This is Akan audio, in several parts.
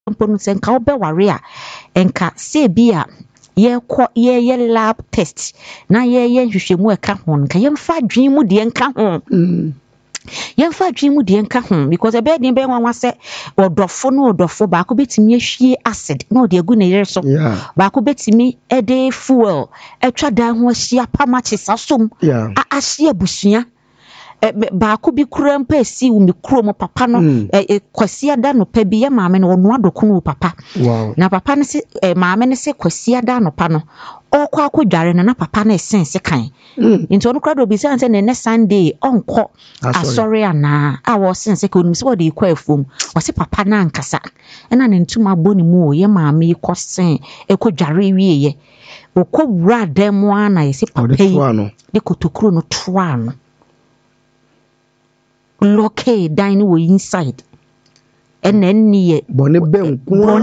mpono se nka obeware a enka se bi a ye lab test na ye hwehwemu eka ho nka yemfa dwen mu de nka ho yemfa dwen mu de nka ho because ebe de be nwanwa se odofo ba ko betimi ahwie acid na ode agu na yere so ba ko betimi ede fuel etwa dan ho ahia pamachi sasom ahia busua ba ko bi kura mpa esi wo mi kuro mo papa no kwasi ada no pa bi ye maame no ono adoko no papa na papa ne se maame ne se kwasi ada no pa no okwa akodware na papa na esense kan nti ono kura do bi se ne Sunday onko asori ana a wo sense ka onum se wo de ikwa afom wo se papa na ankasa na ne ntuma boni mu ye maame ikọ sen ekodware wie ye okowura demo ana ye se papa yi de kotokuro no toa no loke dine wo inside and then ni bone ben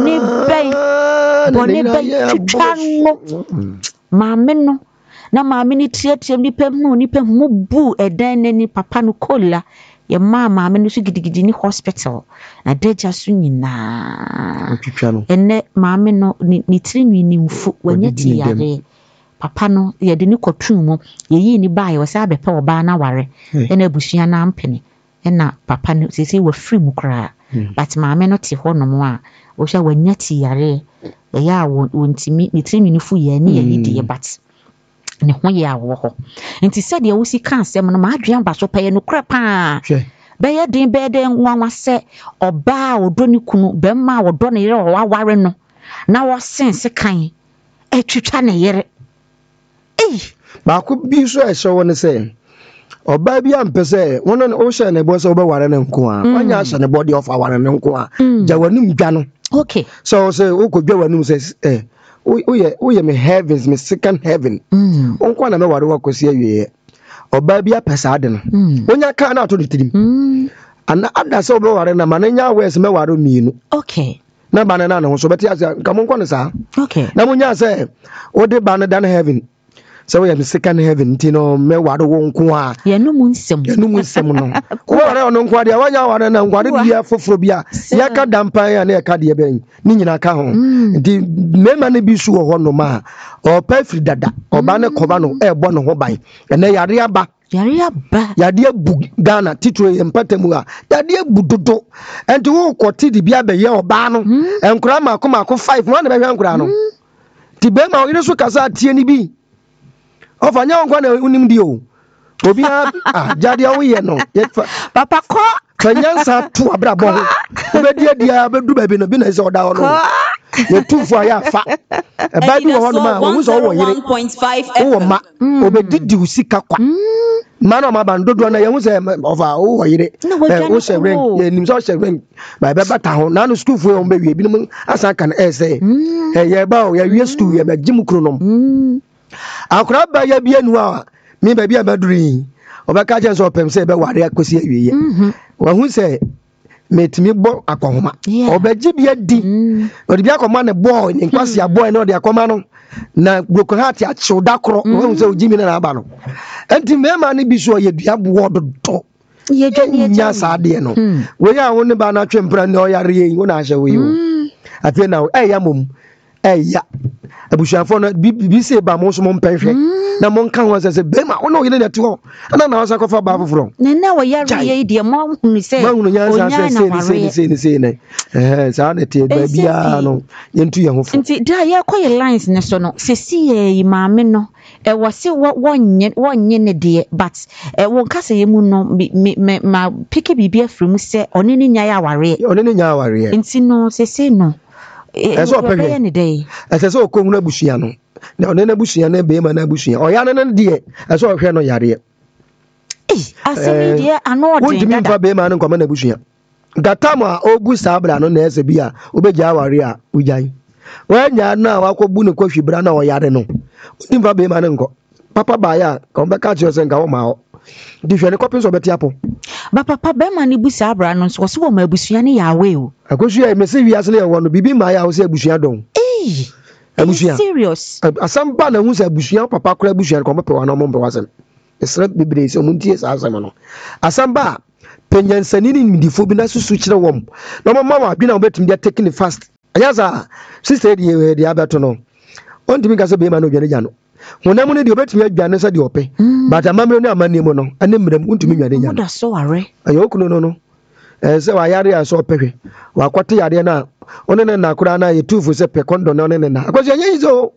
chano maame no na maame ni tie nipa mu bu edan nani papa no kola ye maame no so gidigidi ni hospital na deja so nyina enne maame no ni tirinwi ni mfu wanya ti yare papa no ye de ni kotun mu ye yi ni bae wasa abepa oba na ware ena abusua na ampene ena papa no sisi wa free mu kra but maame no te ho no mo a wo hwa wanya ti yare ya wontimi ni tirinwi ni fu ye ni ye die but ne ho ye awo ho nti se de wo si kan asem no ma adwan ba so paye no kra pa be ye den nwanwa se oba odo ni kunu be ma odo ne yere o waware no na wo sense kan etwitwa ne yere ba ko bi so e so woni se oba bi ampese wono o hye ne bo se obeware ne nko a wanya hye ne body of aware ne nko a jawanum dwa no okay so o ko dwawanum se Oye me heavens, me second heaven. Onko na me ware wakosi awie. Oba bia pesa ade no. Onya ka na to ditirim. Ana ada se oba ware na mananya wes me ware miinu. Okay. Na banana na so beti asa ka monko ne sa. Okay. Na munya se ode ban dan heaven. So we have second heaven tino me ware wonko a. Ye no mu nsem no. Ko ware ono nko ade wanya ware na nkwade bia foforo bia. Ya ka dampan ya na ya ka de ben. Ni nyina ka ho. Nti mema ne bi su ho no ma. O pa firi dada. Oba ne koba no ebo no ho ban. Ene yare aba. Yade abu Ghana titro empatemu a. Yade abu dodo. Enti wo kwoti di bia be ye oba no. Enkura mako 5 no na be hwe enkura no. Ti be ma ire so kasa tie ni bi. Ofanya nkwa na unim di o. Obi a jade a wo ye no. Papa ko kanyansa to abrabo ho. Obedi dia bedu ba bi no bi na se oda ho no. Ye tufu aya fa. E ba bi wo no ma wo so wo yire. 1.5 wo ma obedi di usika kwa. Ma no ma bandodo na ye hu se over wo yire. Wo se ren ye nim so se ren. Ba be bata ho na no school fu e be wie bi no asa kan e se. Ye ba o ye wie school ye be jim kronom. Akura ba ya bi anu a mi ba bi abaduri. Obeka je so pem se be ware akosi awie. Wa hu se metimi bo akohoma obeji bia di odi bia akoma ne boy ne kwasi aboy na odi akoma no na broko hat ya chewda kro wo se ojimi na aba no enti mema ne bi so ye dua bo dodo ye dwani nya saade no we ya wo ne ba na twempra ne oyare yi wo na ahye we yo afi na ya mom ya abusuafo no bi se ba mo so mo mpenhwe na mo nka ho se be ma wo no yele net ho ana na wasa kofa ba foforo na wo yare ye de mo hunu se onya se ne sa na tie ba bia no yentu ye ho fo nti da ye koye lines ne so no se si ye maame no wo se wonye ne de but wo nka se ye mu no ma pike bibia frem se one ne nya ya ware nti no se no eso peke ni dey eso okohun abusua no na one na abusua na be ma na abusua oya na de eso hwe no yare asemi de ano de dada won be ma no nkoma na abusua gatam a obu sabra no na ese bia obeja aware a ujai wanya na wakobu ne kwahwibra na oyare no ndimfa be ma no nko papa ba ya ka on be ka che nka wo ma ho di hwe ne kopin so beti apo ba papa be ma ne bu sabra no so wo ma abusua ne yawe o akosu ya mese wiase le wo no bibi ma ya wo se abusua don abusua serious asamba na hu se abusua papa kora abusua ko mpe wa na mo mpe wasem esra bibre se omuntie sa asem no asamba penyansani ni midifo bi na susu kire wom na mama wa adwena obetum dia taking fast ayaza sister di abeto no ontimi ka se be ma no dwane gya no honam no di obetum adwane se di ope but amamre no amane mu no ane mrem ontimi dwane gya no da so are ayo kuno no se wa yare aso opehwe wa kwate yare na onene na akura na yetufu se pekondo na onene na akoso enye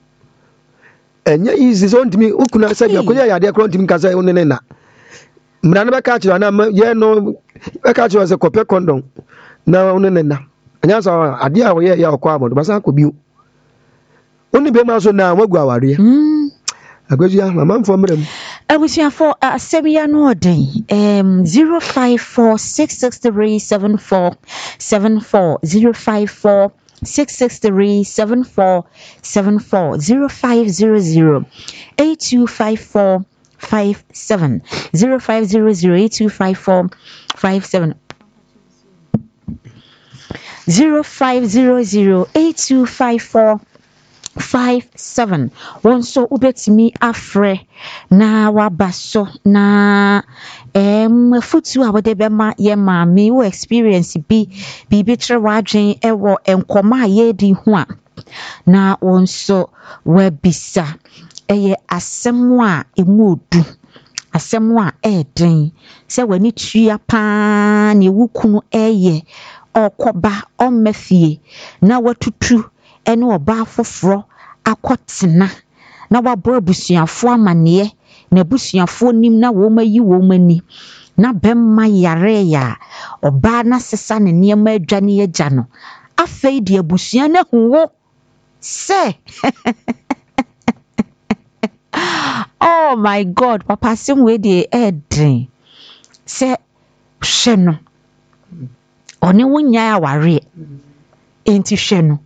easy so ontimi ukuna se di akoya yare akura ontimi ka se onene na mrana ba ka chira na ye no ba ka chira se kope kondo na onene na anya sa ade a wo ye ya okwa amodo basa akobiu oni be ma so na wagu aware akoso ya mama mfo mrem abusia for asebia no odin 0546637474 0546637474 0500 825457 0500825457 0500825457 wonso ubetimi afre na wabaso na futu abode bema ye maami wo experience bi bitre wadwen ewo enkoma ye di ho a na wonso wabisa eye asem a emuodu asem a eden se wani tua pa ne wukunu eye okoba omafie na watutu ene oba foforo akotena na wabo abusuafo amane na abusuafo nim na wo mayi wo mani na bemma yare ya oba na sesa ne niam adwane agya no afei de abusua na huwo se oh my god papa sim we de edin se hwe no one wonya aware enti hwe no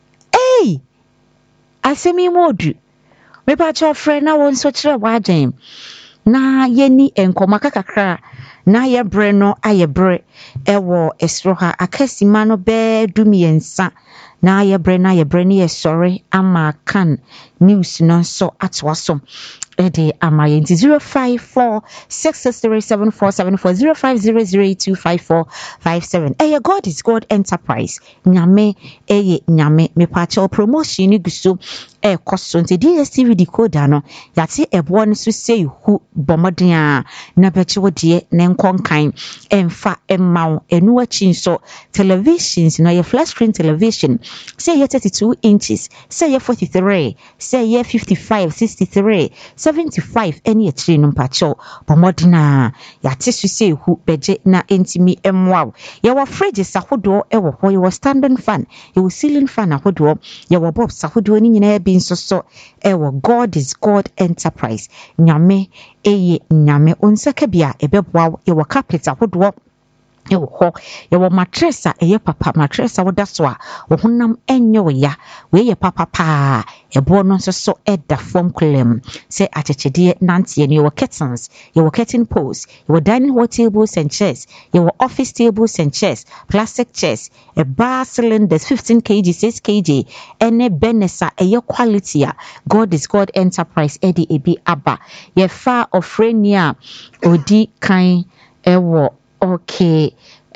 asemi modu me pa cho frɛ na won so kyerɛ wadwen na yeni enkoma kakakra na ye bre no aye bre ewo esro ha akasima no be dumiensa na ye bre na ye bre ni ye sorry ama kan news no so atwaso ede ama ye 0546637474 0500825457 God is God Enterprise nyame nyame me pa cho promotion ni guso koso nti DSTV decoder no yate ebo no so sei hu bomoden a na beche wodie ne nkonkan emfa emmaw enu achi nso televisions na ye flat screen television say ye 32 inches say ye 43 say ye 55 63 75 any achi no mpacho bomoden a yate so sei hu beje na entimi emwaw ye wo fridge sahodo ewo ho ye wo standing fan ye wo ceiling fan ahodo ye wo bob sahodo ni nyina bi nso so ewo God is God Enterprise nyame nyame onsaka bia ebeboa ye wo carpet ahodo ewo ho ye wo mattress eye papa mattress woda so a wo honam enyo ya we ye papa pa ebo no nso so eda form klem say achechede nantie ne wo curtains ye wo curtain posts ye wo dining hall tables and chairs ye wo office tables and chairs plastic chairs a bar cylinders 15 kg 6 kg ene benesa eye quality a God is God Enterprise edi ebi aba ye fa ofrenia odi kan ewo okay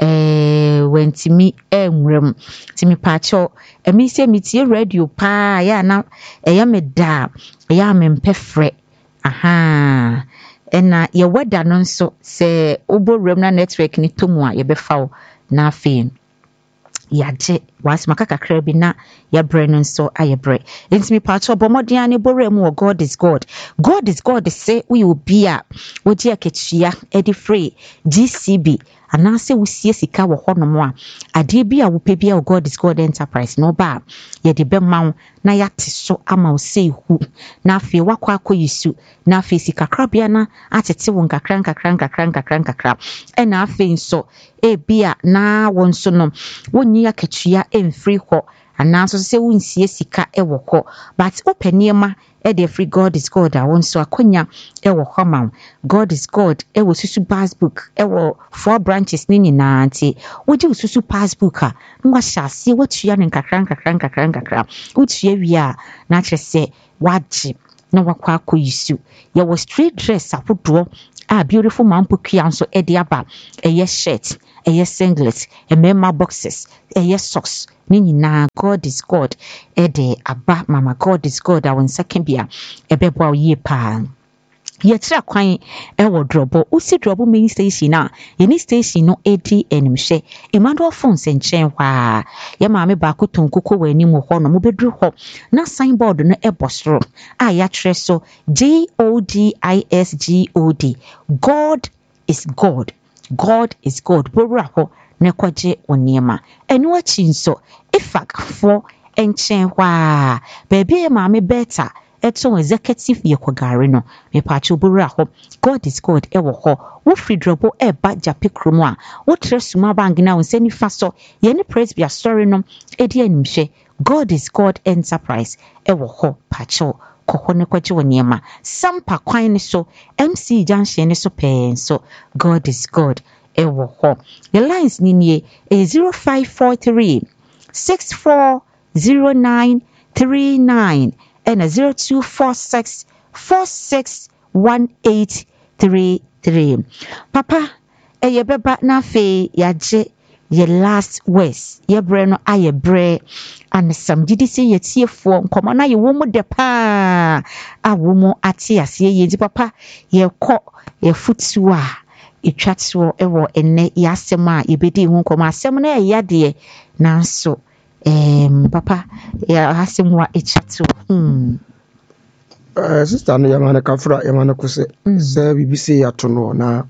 wentimi enwrem timi pacho emi se mitie radio pa ya na eya meda eya mempefre aha ena ye weda no nso se oborem na network ni tomu a ye befawo na afin yaje wasmaka kakra bi na ya bre no nso ayebre entimi pacho bomodian ne borem wo God is God say we obi a wodi akechia edi free GCB anase wusie sika wo honom a ade bi a wo pe bi a God is God Enterprise no ba ye de bema na yate so ama wo sei hu na afi wakwa akoyisu na afi sika krabia na atete wo nkakra ena afi nso bia na won so no wonni akachua emfri ho anaso se wonsie sika ewo ho but opaniema the free God is God a won so akonya ewo homa God is God ewo susu passbook ewo 4 branches ni nyina nti woji susu passbook a ngwa hyase watua ne nkakra wotua wi a na kyerese waji na wakwa akoyisu ye wo street dress ahodo beautiful man pokua nso edi aba eye shirt eye singlet emema boxes eye socks ni nyina God is God ede aba mama God is God awon second bia ebebo ye pa yɛkyerɛ kwan ɛwɔ drɔbɔ usi drɔbɔ main station a yɛne station no edi animhwɛ Emmanuel phones nkyɛn hɔ a yɛ maame baako tonkoko wɔ anim hɔ no mobɛduru hɔ na signboard no ɛbɔ soro a yɛakyerɛ so GODISGOD God is God God is God bowura hɔ na kɔgye onneɛma ɛno akyi nso ifakfo nkyɛn hɔ a baabi yɛ maame bɛta eto executive yekogare no me pacho buru ho God is God ewo ho wo fridrobo eba jape kromo a wo tre suma bang na wo seni fa so ye ni praise be story no edi animhwe God is God enterprise ewo ho pacho kokko ne kwaje woniema sampa kwan ne so MC junction ne so pen so God is God ewo ho the lines ni nie 0543 640939 and 0246 461833. Papa, ye beba na fe yaje ye last words. Ye bre no aye bre and some did say ye tie for come na ye womo de pa a womo ate ase ye di papa ye ko ye futua etwatso ewo enne yasem a ye bedi hu kom asem na ye de nanso papa ya hasimwa echato sister no yamana kafra yamana kuse se bibisi ya tono na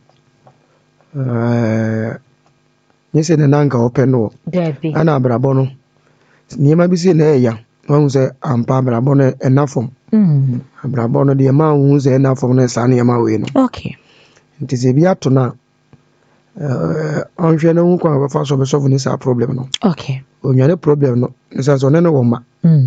nyese ne nanga open no debi ana abrabo no niema bisi na eya wan se ampa abrabo no enafom abrabo no de ma hu se enafom no sa na yema we no okay ntise bi ato na onhwe na hu kwa ba fa so be solve ni sa problem no okay onyane problem no nsa so ne no woma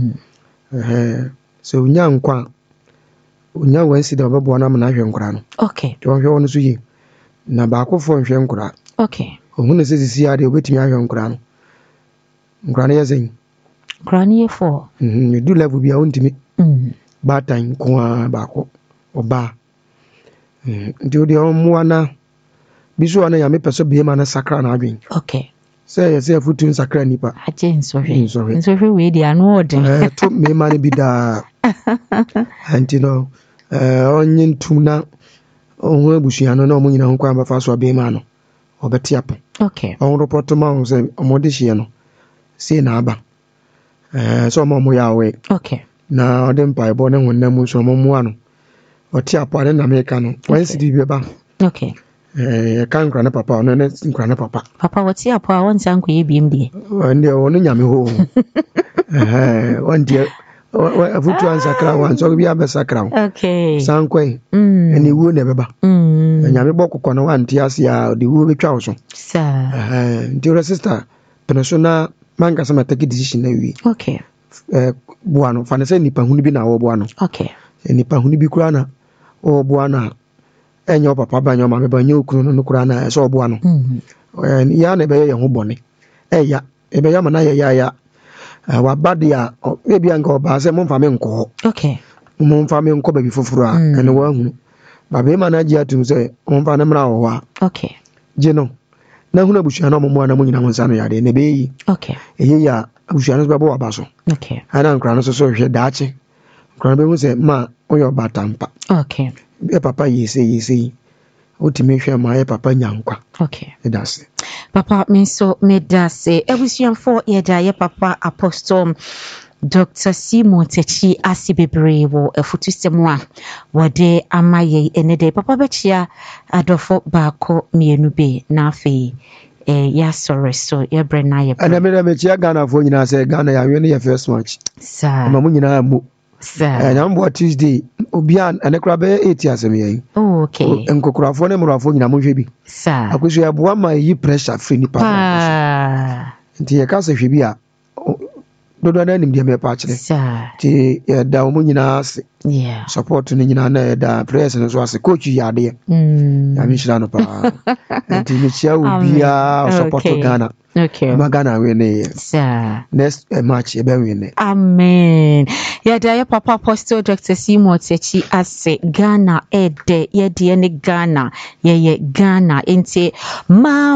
so unya nkwa unya wansi da babo na na hwe nkura no okay to hwe wonu so yi na ba akofo hwe nkura okay ohun ne sisi ade obetimi ahwe nkura no nkura no yezen nkura no ye for you do level bia ontimi batan kwa ba ko oba ndi odi omuwa na biso ana ya me peso bie ma na sakra na adwen okay say say futu nsakra nipa aje nsohwe we di anu odin to me ma ne bi da antino onye ntum na onwe busuya no na omunyina ho kwa ba fa so be ma no obeti apo okay on report ma on say omode hie no say na aba so mo ya we okay na odem pa ebo ne wonnam so mo ano oti apo ade na meka no wan sidi bi ba okay kan nkra na papa ono ne nkra na papa wati apo a won san ko ye biem de ndi ono nyame ho wonde afutu ansakra wan so bi abesakra okay sankwe eni wo ne beba nyame bokoko no wan ti ase a de wo betwa wo so sa ndi your sister penasona manga sama take decision na wi okay buano fa ne se nipa hunu bi na wo buano okay nipa hunu bi kura na wo buana enyo papa banyo ma be banyo okunu no kura na so buano ya na be ye ho bone eya ebe ya mana ya wa badia ebi anga oba se mo mfa me nko okay mo mfa me nko ba bi foforo a ene wa hu ba be mana ji atum se mo mfa na mra wo wa okay je no na hu na bushia na mo na mo nyina mo nsa no ya de ne be yi okay eyi ya bushia no ba bo ba so okay ana nkra no so hwe daache nkra be hu se ma oyo batampa okay e papa yesi otimi hwe ma e papa nyankwa okay edase papa minso medase ebusuanfo yeda ye papa apostle Dr. Simon Techi asibebre wo efutusemu a wode amaye enede papa bechia adofo baako mienu be na afi ya sorry so ye bre na ye ana me chia Ghana fo nyina se Ghana ya wene ye first match sa ma mu nyina mu sa na mbo Tuesday obia anekra be 8 asem ye okay enkokurafo ne murafo nyina mu hwe bi sa akoso ya boa ma yi pressure free ni pa pa nti ye ka se hwe bi a dodo na nim de me pa kire ti da omo nyina ase support ni nyina na da prayers no so ase coach ya de ya mi shira no pa ti mi chia obi a support Ghana. Okay. Magana win next match ebe win. Amen. Ya da ya papa Apostle Dr. Simo Techi ase Ghana ede ye de ne Ghana ye Ghana ente ma